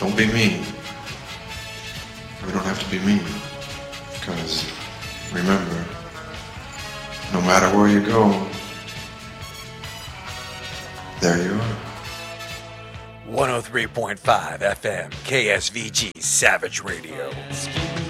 Don't be mean. We don't have to be mean. Because, remember, no matter where you go, there you are. 103.5 FM KSVG Savage Radio.